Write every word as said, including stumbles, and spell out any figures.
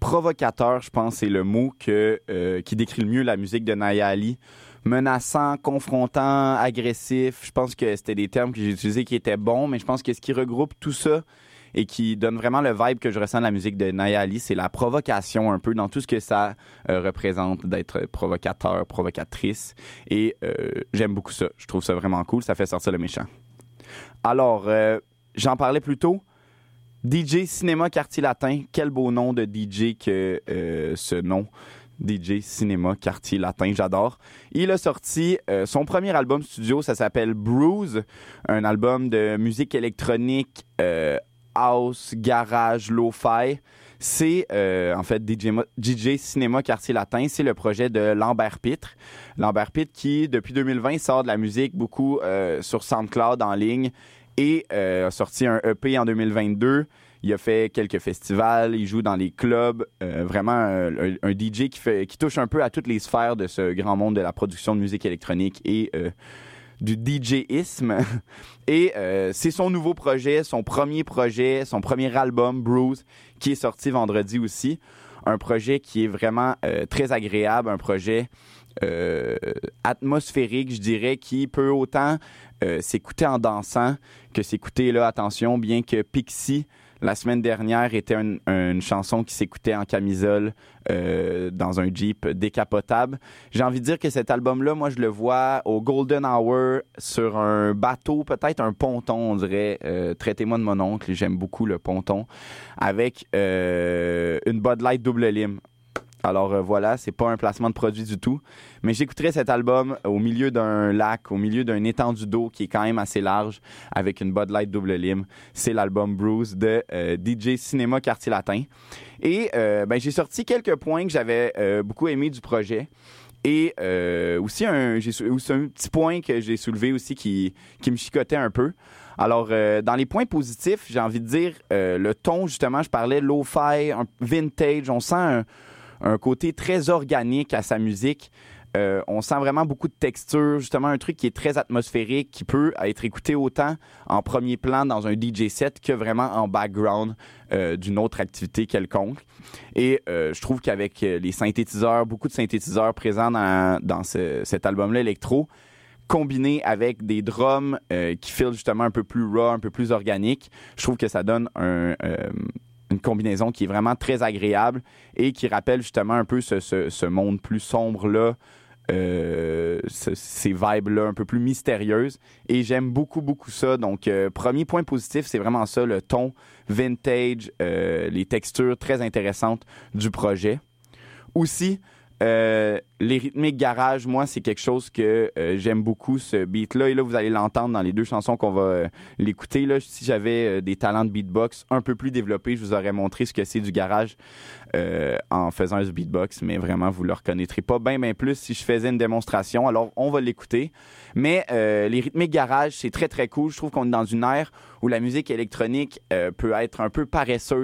provocateur, je pense, c'est le mot que, euh, qui décrit le mieux la musique de Naya Ali. Menaçant, confrontant, agressif. Je pense que c'était des termes que j'ai utilisés qui étaient bons, mais je pense que ce qui regroupe tout ça et qui donne vraiment le vibe que je ressens de la musique de Naya Ali, c'est la provocation un peu dans tout ce que ça euh, représente d'être provocateur, provocatrice. Et euh, j'aime beaucoup ça. Je trouve ça vraiment cool. Ça fait sortir le méchant. Alors, euh, j'en parlais plus tôt. D J Cinéma Quartier Latin. Quel beau nom de D J que euh, ce nom. D J Cinéma Quartier Latin, j'adore. Il a sorti euh, son premier album studio, ça s'appelle Bruise, un album de musique électronique, euh, house, garage, lo-fi. C'est euh, en fait D J, D J Cinéma Quartier Latin, c'est le projet de Lambert Pitre. Lambert Pitre qui, depuis deux mille vingt, sort de la musique beaucoup euh, sur SoundCloud en ligne et euh, a sorti un E P en deux mille vingt-deux. Il a fait quelques festivals, il joue dans les clubs. Euh, vraiment euh, un, un D J qui, fait, qui touche un peu à toutes les sphères de ce grand monde de la production de musique électronique et euh, du DJisme. Et euh, c'est son nouveau projet, son premier projet, son premier album, Bruise, qui est sorti vendredi aussi. Un projet qui est vraiment euh, très agréable, un projet euh, atmosphérique, je dirais, qui peut autant euh, s'écouter en dansant que s'écouter, là, attention, bien que Pixie, la semaine dernière, était une, une chanson qui s'écoutait en camisole euh, dans un Jeep décapotable. J'ai envie de dire que cet album-là, moi, je le vois au Golden Hour sur un bateau, peut-être un ponton, on dirait. Euh, Traitez-moi de mon oncle, j'aime beaucoup le ponton, avec euh, une Bud Light double lime. Alors euh, voilà, c'est pas un placement de produit du tout, mais j'écouterais cet album au milieu d'un lac, au milieu d'un étendue d'eau qui est quand même assez large, avec une Bud Light double lime. C'est l'album Bruise de euh, D J Cinéma Quartier Latin. Et euh, ben, j'ai sorti quelques points que j'avais euh, beaucoup aimés du projet. Et euh, aussi, un, j'ai, aussi un petit point que j'ai soulevé aussi qui, qui me chicotait un peu. Alors, euh, dans les points positifs, j'ai envie de dire euh, le ton, justement, je parlais lo-fi, un vintage, on sent un un côté très organique à sa musique. Euh, on sent vraiment beaucoup de texture, justement un truc qui est très atmosphérique, qui peut être écouté autant en premier plan dans un D J set que vraiment en background euh, d'une autre activité quelconque. Et euh, je trouve qu'avec les synthétiseurs, beaucoup de synthétiseurs présents dans, dans ce, cet album-là électro, combiné avec des drums euh, qui filent justement un peu plus raw, un peu plus organique, je trouve que ça donne un... Euh, une combinaison qui est vraiment très agréable et qui rappelle justement un peu ce, ce, ce monde plus sombre-là, euh, ce, ces vibes-là un peu plus mystérieuses. Et j'aime beaucoup, beaucoup ça. Donc, euh, premier point positif, c'est vraiment ça, le ton vintage, euh, les textures très intéressantes du projet. Aussi, Euh, les rythmiques garage, moi, c'est quelque chose que euh, j'aime beaucoup, ce beat-là. Et là, vous allez l'entendre dans les deux chansons qu'on va euh, l'écouter. Là, si j'avais euh, des talents de beatbox un peu plus développés, je vous aurais montré ce que c'est du garage euh, en faisant un beatbox. Mais vraiment, vous le reconnaîtrez pas bien, bien plus si je faisais une démonstration. Alors, on va l'écouter. Mais euh, les rythmiques garage, c'est très, très cool. Je trouve qu'on est dans une ère où la musique électronique euh, peut être un peu paresseuse.